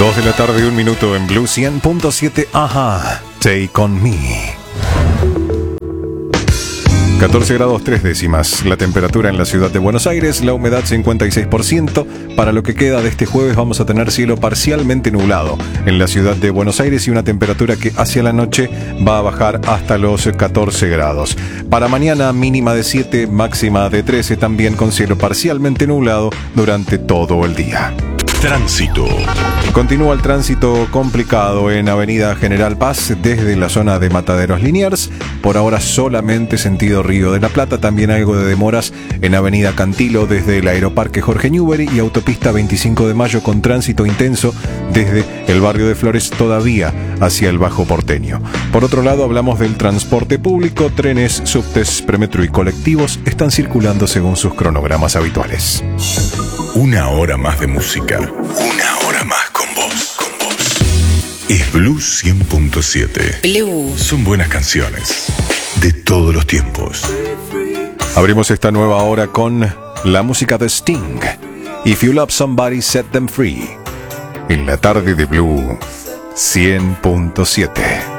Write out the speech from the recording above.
2 de la tarde, 1 minuto en Blue 100.7. Ajá, Take On Me. 14 grados 3 décimas la temperatura en la ciudad de Buenos Aires, la humedad 56%. Para lo que queda de este jueves vamos a tener cielo parcialmente nublado en la ciudad de Buenos Aires y una temperatura que hacia la noche va a bajar hasta los 14 grados. Para mañana mínima de 7, máxima de 13, también con cielo parcialmente nublado durante todo el día. Tránsito. Continúa el tránsito complicado en Avenida General Paz desde la zona de Mataderos Liniers. Por ahora solamente sentido Río de la Plata. También algo de demoras en Avenida Cantilo desde el Aeroparque Jorge Newbery y Autopista 25 de Mayo con tránsito intenso desde el barrio de Flores todavía hacia el Bajo Porteño. Por otro lado, hablamos del transporte público. Trenes, subtes, premetro y colectivos están circulando según sus cronogramas habituales. Una hora más de música. Una hora más con vos. Es Blue 100.7. Blue. Son buenas canciones de todos los tiempos. Abrimos esta nueva hora con la música de Sting. If You Love Somebody, Set Them Free. En la tarde de Blue 100.7.